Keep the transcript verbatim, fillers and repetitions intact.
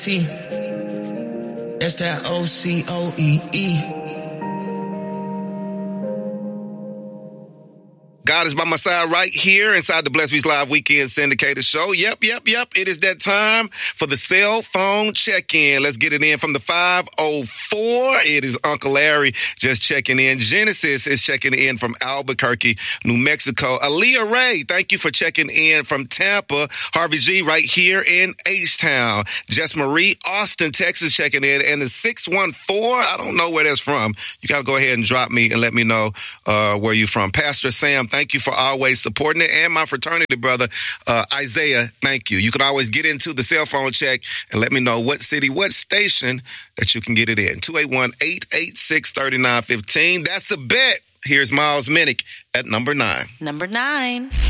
T. That's that O C O E E. God is by my side right here inside the Blessed Beats Live Weekend Syndicated Show. Yep, yep, yep. It is that time for the cell phone check-in. Let's get it in from the five oh four. It is Uncle Larry just checking in. Genesis is checking in from Albuquerque, New Mexico. Aaliyah Ray, thank you for checking in from Tampa. Harvey G right here in H-Town. Jess Marie, Austin, Texas checking in. And the six one four, I don't know where that's from. You got to go ahead and drop me and let me know uh, where you're from. Pastor Sam, thank you for always supporting it. And my fraternity brother, uh, Isaiah, thank you. You can always get into the cell phone check and let me know what city, what station that you can get it in. two eight one, eight eight six, three nine one five. That's a bet. Here's Miles Minnick at number nine. Number nine.